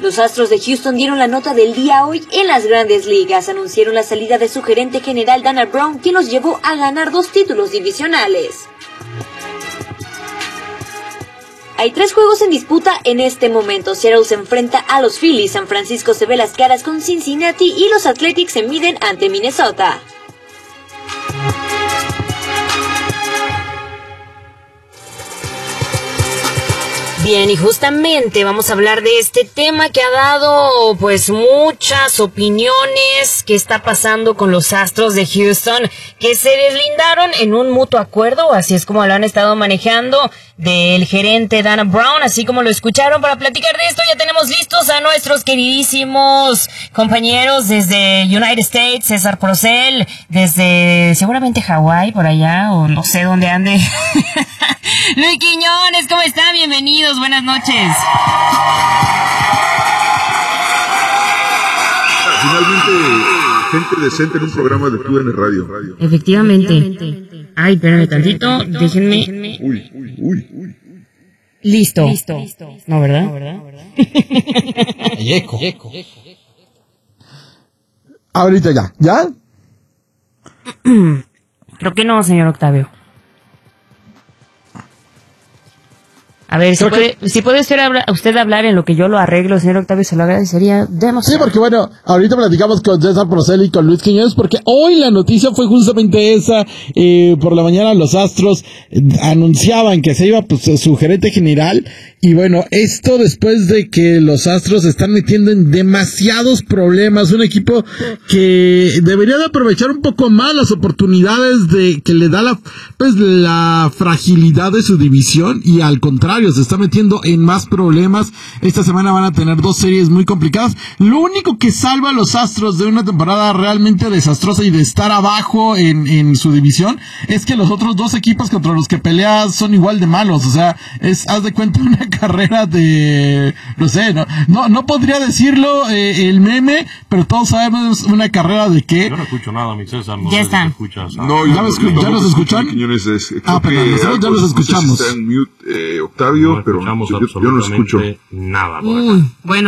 Los Astros de Houston dieron la nota del día hoy en las Grandes Ligas. Anunciaron la salida de su gerente general Dana Brown, quien los llevó a ganar 2 títulos divisionales. Hay 3 juegos en disputa en este momento. Seattle se enfrenta a los Phillies, San Francisco se ve las caras con Cincinnati y los Athletics se miden ante Minnesota. Bien, y justamente vamos a hablar de este tema que ha dado pues muchas opiniones. ¿Qué está pasando con los Astros de Houston? Que se deslindaron en un mutuo acuerdo, así es como lo han estado manejando, del gerente Dana Brown, así como lo escucharon. Para platicar de esto ya tenemos listos a nuestros queridísimos compañeros desde United States, César Procel, desde seguramente Hawái, por allá, o no sé dónde ande. Luis Quiñones, ¿cómo están? Bienvenidos, buenas noches. Finalmente, gente decente en un programa de TUDN Radio. Efectivamente. Ay, espérame tantito, déjenme. Uy. Listo. No, ¿verdad? Hay eco. Ahorita ya. Creo que no, señor Octavio. A ver, si puede usted hablar en lo que yo lo arreglo, señor Octavio, se lo agradecería demasiado. Sí, porque bueno, ahorita platicamos con César Procel y con Luis Quiñones, porque hoy la noticia fue justamente esa. Por la mañana los Astros anunciaban que se iba pues su gerente general, y bueno, esto después de que los Astros se están metiendo en demasiados problemas, un equipo que debería de aprovechar un poco más las oportunidades de que le da la fragilidad de su división, y al contrario, se está metiendo en más problemas. Esta semana van a tener 2 series muy complicadas. Lo único que salva a los Astros de una temporada realmente desastrosa y de estar abajo en su división es que los otros 2 equipos contra los que peleas son igual de malos. O sea, haz de cuenta una carrera de, no sé, no podría decirlo el meme, pero todos sabemos una carrera de qué. Yo no escucho nada, mi César. No ya está. No, ¿Ya nos escuchan? Quiñones, perdón, nosotros ya los escuchamos. Está en mute, Octavio, pero yo no escucho nada. Bueno.